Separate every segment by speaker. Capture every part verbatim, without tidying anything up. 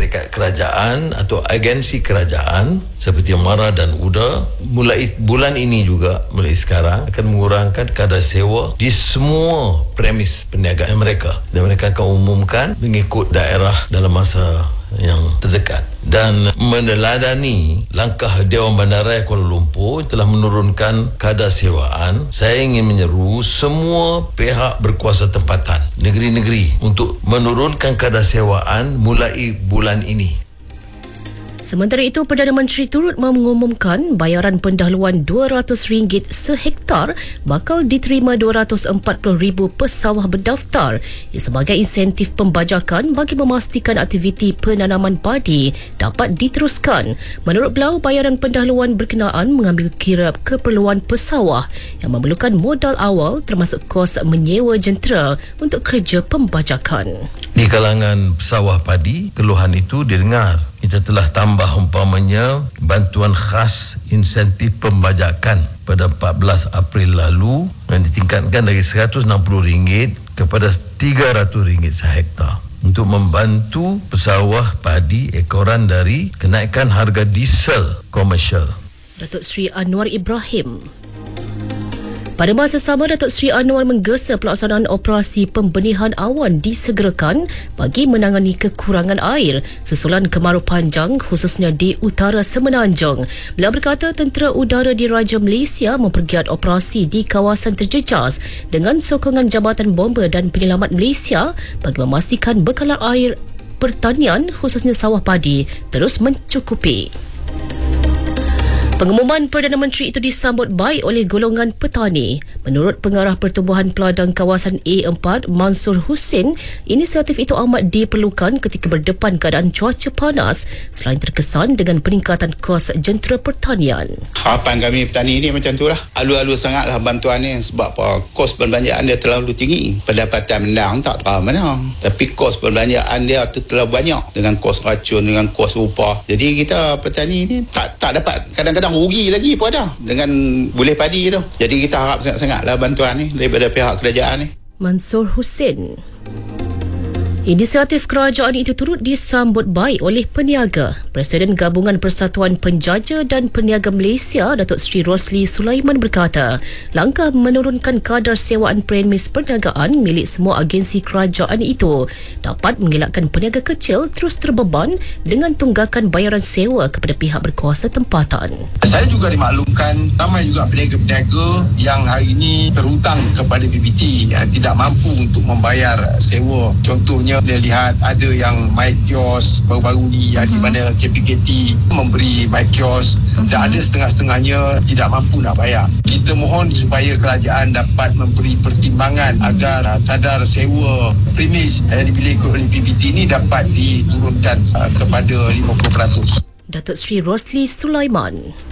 Speaker 1: syarikat kerajaan atau agensi kerajaan seperti MARA dan U D A mulai bulan ini juga, mulai sekarang akan mengurangkan kadar sewa di semua premis perniagaan mereka, dan mereka akan umumkan mengikut daerah dalam masa yang terdekat. Dan meneladani langkah Dewan Bandaraya Kuala Lumpur telah menurunkan kadar sewaan, saya ingin menyeru semua pihak berkuasa tempatan negeri-negeri untuk menurunkan kadar sewaan mulai bulan ini.
Speaker 2: Sementara itu, Perdana Menteri turut mengumumkan bayaran pendahuluan dua ratus ringgit sehektar bakal diterima dua ratus empat puluh ribu pesawah berdaftar sebagai insentif pembajakan bagi memastikan aktiviti penanaman padi dapat diteruskan. Menurut beliau, bayaran pendahuluan berkenaan mengambil kira keperluan pesawah yang memerlukan modal awal termasuk kos menyewa jentera untuk kerja pembajakan.
Speaker 1: Di kalangan pesawah padi, keluhan itu didengar. Kita telah tambah umpamanya bantuan khas insentif pembajakan pada empat belas April lalu yang ditingkatkan dari seratus enam puluh ringgit kepada tiga ratus ringgit sehektar untuk membantu pesawah padi ekoran dari kenaikan harga diesel komersial.
Speaker 2: Datuk Seri Anwar Ibrahim. Pada masa sama, Datuk Seri Anwar menggesa pelaksanaan operasi pembenihan awan disegerakan bagi menangani kekurangan air susulan kemarau panjang khususnya di utara Semenanjung. Beliau berkata tentera udara di Raja Malaysia mempergiat operasi di kawasan terjejas dengan sokongan Jabatan Bomba dan Penyelamat Malaysia bagi memastikan bekalan air pertanian khususnya sawah padi terus mencukupi. Pengumuman Perdana Menteri itu disambut baik oleh golongan petani. Menurut Pengarah Pertubuhan Peladang Kawasan A empat, Mansur Hussein, inisiatif itu amat diperlukan ketika berdepan keadaan cuaca panas selain terkesan dengan peningkatan kos jentera pertanian.
Speaker 3: Harapan kami petani ni macam tu lah. Alu-alu sangatlah bantuan ni sebab apa? Kos perbelanjaan dia terlalu tinggi. Pendapatan menang tak tahu mana. Tapi kos perbelanjaan dia tu terlalu banyak dengan kos racun, dengan kos upah. Jadi kita petani ni tak tak dapat. Kadang-kadang rugi lagi pun ada dengan boleh padi tu. Jadi kita harap sangat-sangatlah bantuan ni daripada pihak kerajaan ni.
Speaker 2: Mansur Hussein. Inisiatif kerajaan itu turut disambut baik oleh peniaga. Presiden Gabungan Persatuan Penjaja dan Peniaga Malaysia, Datuk Seri Rosli Sulaiman berkata, langkah menurunkan kadar sewaan premis perniagaan milik semua agensi kerajaan itu dapat mengelakkan peniaga kecil terus terbeban dengan tunggakan bayaran sewa kepada pihak berkuasa tempatan.
Speaker 4: Saya juga dimaklumkan ramai juga peniaga-peniaga yang hari ini terhutang kepada B B T, yang tidak mampu untuk membayar sewa. Contohnya dia lihat ada yang my kios baru-baru ni yang di mana K P K T memberi my kios dan ada setengah-setengahnya tidak mampu nak bayar. Kita mohon supaya kerajaan dapat memberi pertimbangan agar kadar sewa premis yang dimiliki oleh B B T ini dapat diturunkan kepada lima puluh peratus.
Speaker 2: Datuk Seri Rosli Sulaiman.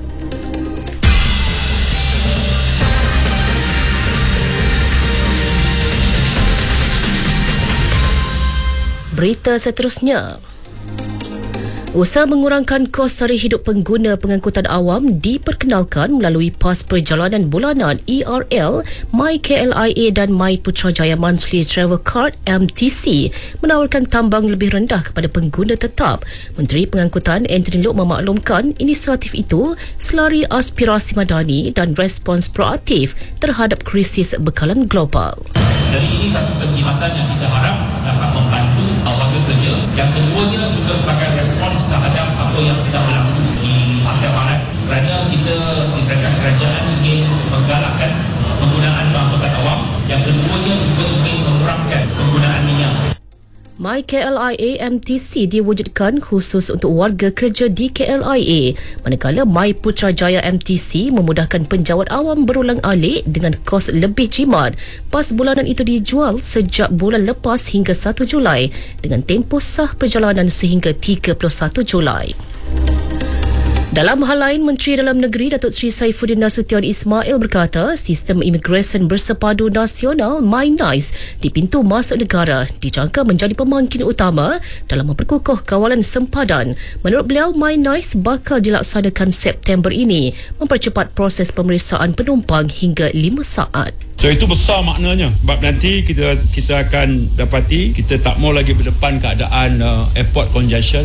Speaker 2: Berita seterusnya. Usaha mengurangkan kos sara hidup pengguna pengangkutan awam diperkenalkan melalui PAS Perjalanan Bulanan E R L, My K L I A dan My Putrajaya Monthly Travel Card M T C menawarkan tambang lebih rendah kepada pengguna tetap. Menteri Pengangkutan Anthony Loke memaklumkan inisiatif itu selari aspirasi madani dan respons proaktif terhadap krisis bekalan global.
Speaker 5: Jadi ini satu penjimatan yang kita harap dapat membantu warga kerja. Yang keduanya juga sebagai respons terhadap apa yang sedang berlaku di Asia Barat. Kerana kita di kerajaan ingin menggalakkan penggunaan angkutan awam. Yang keduanya juga ingin mengurangkan penggunaan minyak.
Speaker 2: My K L I A M T C diwujudkan khusus untuk warga kerja di K L I A, manakala My Putrajaya M T C memudahkan penjawat awam berulang alik dengan kos lebih jimat. Pas bulanan itu dijual sejak bulan lepas hingga satu Julai dengan tempoh sah perjalanan sehingga tiga puluh satu Julai. Dalam hal lain, Menteri Dalam Negeri Datuk Seri Saifuddin Nasution Ismail berkata sistem imigresen bersepadu nasional MyNice di pintu masuk negara dijangka menjadi pemangkin utama dalam memperkukuh kawalan sempadan. Menurut beliau, MyNice bakal dilaksanakan September ini mempercepat proses pemeriksaan penumpang hingga lima saat.
Speaker 6: So itu besar maknanya sebab nanti kita kita akan dapati kita tak mau lagi berdepan keadaan uh, airport congestion.